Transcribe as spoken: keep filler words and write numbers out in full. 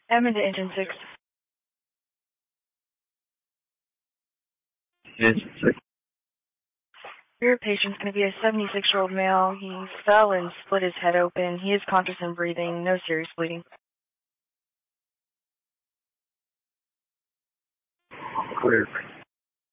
I'm into engine six. Engine six. Your patient's going to be a seventy-six-year-old male. He fell and split his head open. He is conscious and breathing. No serious bleeding. Clear.